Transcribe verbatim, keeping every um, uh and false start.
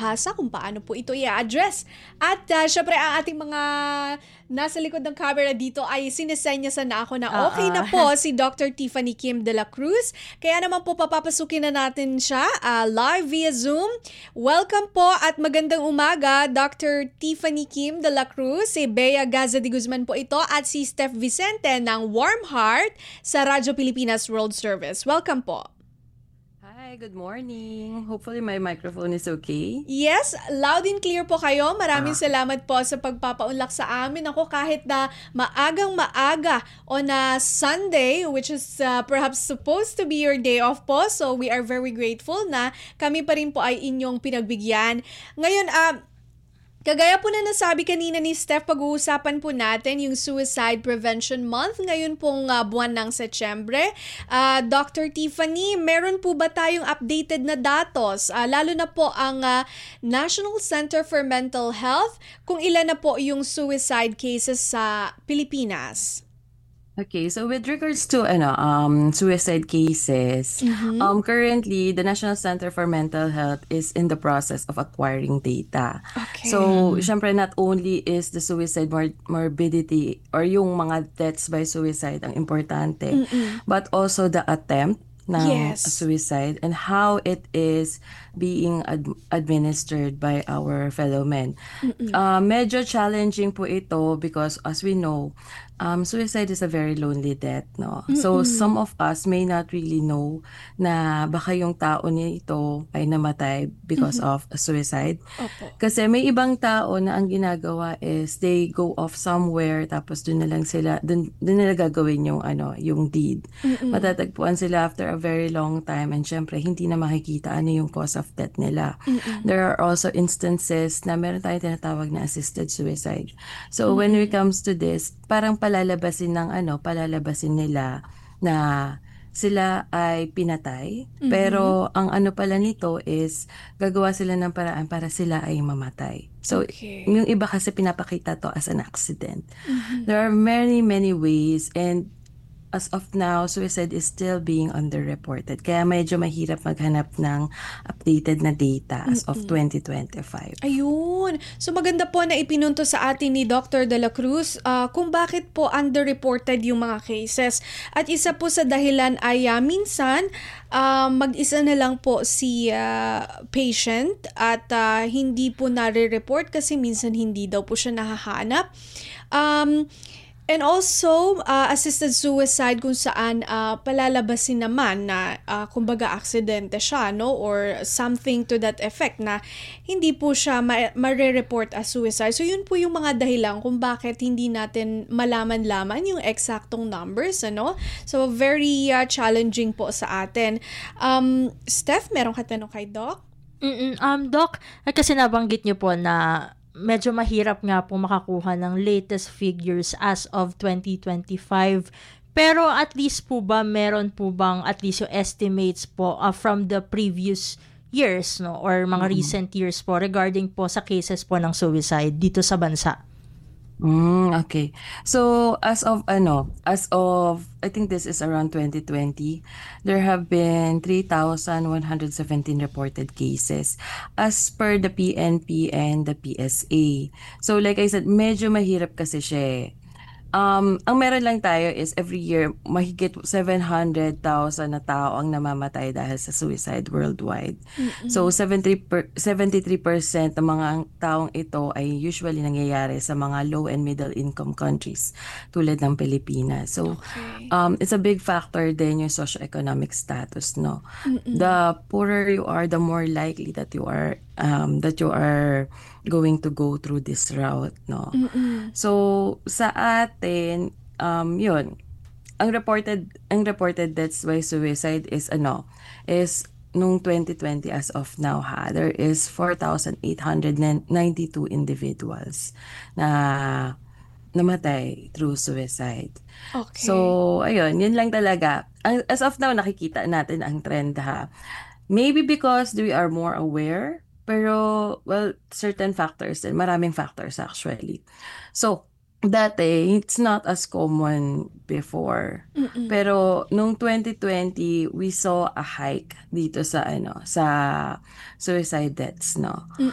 dalubhasa kung paano po ito i-address. At uh, syempre ang ating mga nasa likod ng camera dito ay sinesenyasan na ako na okay na po si Doctor Tiffany Kim de la Cruz. Kaya naman po papapasukin na natin siya uh, live via Zoom. Welcome po at magandang umaga, Doctor Tiffany Kim de la Cruz. Si Bea Gaza de Guzman po ito at si Steph Vicente ng Warm Heart sa Radyo Pilipinas World Service. Welcome po. Hi, good morning. Hopefully my microphone is okay. Yes, loud and clear po kayo. Maraming ah. salamat po sa pagpapaunlak sa amin. Ako kahit na maagang maaga on a Sunday, which is uh, perhaps supposed to be your day off po. So we are very grateful na kami pa rin po ay inyong pinagbigyan. Ngayon, uh, kagaya po na nasabi kanina ni Steph, pag-uusapan po natin yung Suicide Prevention Month ngayon pong uh, buwan ng Setyembre. Uh, Doctor Tiffany, meron po ba tayong updated na datos? Uh, lalo na po ang uh, National Center for Mental Health, kung ilan na po yung suicide cases sa Pilipinas? Okay, so with regards to ano um suicide cases, mm-hmm. um currently the National Center for Mental Health is in the process of acquiring data. Okay. So, syempre not only is the suicide mor- morbidity or yung mga deaths by suicide ang importante, mm-mm. but also the attempt ng yes. suicide and how it is being ad- administered by our fellow men. Uh, medyo challenging po ito because as we know, um, suicide is a very lonely death. No? So some of us may not really know na baka yung tao nito ay namatay because Mm-mm. of suicide. Opo. Kasi may ibang tao na ang ginagawa is they go off somewhere tapos doon na lang sila, doon, doon nila gagawin yung, ano, yung deed. Mm-mm. Matatagpuan sila after a very long time and syempre hindi na makikita ano yung cause of death nila. Mm-mm. There are also instances na meron tayong tinatawag na assisted suicide. So mm-hmm. when it comes to this, parang palalabasin ng ano, palalabasin nila na sila ay pinatay, mm-hmm. pero ang ano pala nito is gagawa sila ng paraan para sila ay mamatay. So okay. yung iba kasi pinapakita to as an accident. Mm-hmm. There are many many ways and as of now, suicide is still being underreported. Kaya medyo mahirap maghanap ng updated na data as of twenty twenty-five. Ayun. So maganda po na ipinunto sa atin ni Doctor De La Cruz uh, kung bakit po underreported yung mga cases. At isa po sa dahilan ay uh, minsan uh, mag-isa na lang po si uh, patient at uh, hindi po nare-report kasi minsan hindi daw po siya nahahanap. Um... And also, uh, assisted suicide kung saan uh, palalabasin naman na uh, kumbaga aksidente siya, no? Or something to that effect na hindi po siya ma- ma-report as suicide. So yun po yung mga dahilan kung bakit hindi natin malaman-laman yung eksaktong numbers, ano? So very uh, challenging po sa atin. Um, Steph, meron ka tanong kay Doc? Mm-mm. Um, Doc, kasi nabanggit niyo po na medyo mahirap nga po makakuha ng latest figures as of twenty twenty-five. Pero at least po ba, meron po bang at least yung estimates po uh, from the previous years, no? Or mga mm-hmm. recent years po regarding po sa cases po ng suicide dito sa bansa? Mm, okay. So as of ano, as of I think this is around twenty twenty, there have been three thousand one hundred seventeen reported cases as per the P N P and the P S A. So like I said, medyo mahirap kasi siya eh. Um, ang meron lang tayo is every year mahigit seven hundred thousand na tao ang namamatay dahil sa suicide worldwide. Mm-hmm. So seventy-three percent ng mga taong ito ay usually nangyayari sa mga low and middle income countries tulad ng Pilipinas. So okay. um, it's a big factor din yung socioeconomic status, no. Mm-hmm. The poorer you are, the more likely that you are um, that you are going to go through this route, no. Mm-mm. So sa atin um yun, ang reported ang reported deaths by suicide is ano is nung twenty twenty as of now ha, there is four thousand eight hundred ninety-two individuals na namatay through suicide. Okay. So ayun, yun lang talaga. As of now nakikita natin ang trend ha. Maybe because we are more aware. Pero, well, certain factors din. Maraming factors actually. So, dati, it's not as common before. Mm-mm. Pero, nung twenty twenty, we saw a hike dito sa, ano, sa suicide deaths, no?